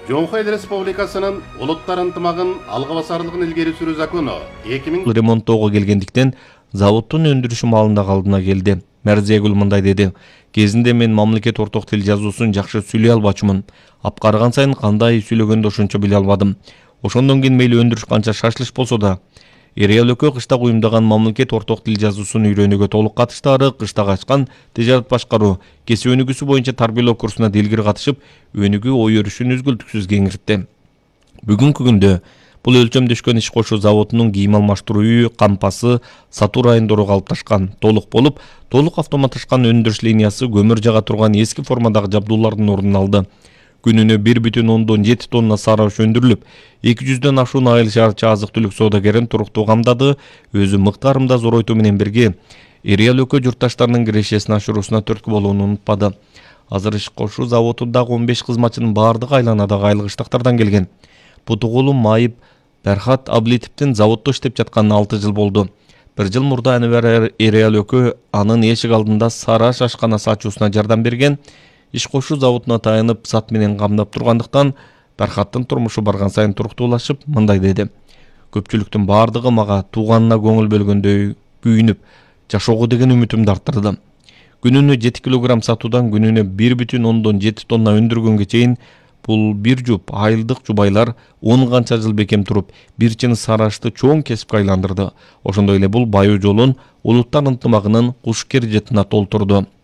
Жоңхой Республикасынын улуттар ынтымагын алга басарлыгын илгери сүрүү закону 2000 ремонттоого келгендиктен заводдун өндүрүшү маалында калдына келди. Мәрзиегүл мындай деди: кезинде мен мамлекет орток тил жазуусун жакшы сүйлөй албачумун. Апкарган сайын кандай сүйлөгөндү ошончо биле албадым. Ошондон кийин мейли өндүрүш канча шашлыш болсо да, Эриялөкө кыштак уюмдаган мамлекет орток тил жазуусун үйрөнүүгө толук катыштаары кыштак ачкан тижарат башкаруу кесип өнүгүүсү боюнча тарбиялоо курсуна делгир катышып, өнүгүү ой өрүшүн үзгүлтүксүз кеңиртти. Бүгүнкү күндө бул өлчөмдөшкөн иш кошуу заводунун кийим алмаштыруу үйү, кампасы, сатуу райондору калыпташкан, толук болуп, толук автоматташкан өндүрүш линиясы көмүр жага турган эски формадагы жабдуулардын ордун алды. Күнүнө 1,7 тонна сары аш өндүрүлүп, 200дөн ашуун айыл шаарча азык-түлүк соодагерин туруктуу камдады. Өзү мыктарымда зоройтуу менен бирге Эриялөкө журтташтарынын кирешесин ашыруусуна түрткү болууну унутпады. Азыр иш кошуу заводундагы 15 кызматчынын баардыгы айланадагы айылгычтыктардан келген. Бутугулу Майып Берхат Аблитовдун заводдо иштеп жатканына 6 жыл болду. 1 жыл мурда Анвар Эриялөкө анын эшик алдында сары аш ашканасы ачуусуна жардам берген. Иш кошуу заводуна таянып зат менен камдап тургандыктан Берхаттын турмушу барган сайын туруктуулашып, мындай деди: көпчүлүктүн баардыгы мага тууганына көңүл бөлгөндөй күйүнүп, жашоого деген үмүтүмдү арттырды. Күнүнө 7 килограмм сатуудан күнүнө 1,7 тонна өндүргөнгө чейин бул бир жуп айылдык жубайлар 10 канча жыл бекем туруп, бир чын сары ашты чоң кесипке айландырды. Ошондой эле бул баюу жолун улуттар ынтымагынын куш кережетине толтурду.